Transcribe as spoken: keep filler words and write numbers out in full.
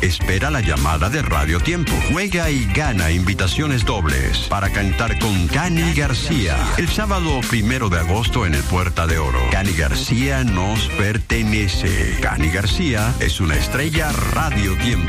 espera la llamada de Radio Tiempo. Juega y gana invitaciones dobles para cantar con Cani García el sábado primero de agosto en el Puerta de Oro. Cani García nos pertenece. Cani García es una estrella Radio Tiempo.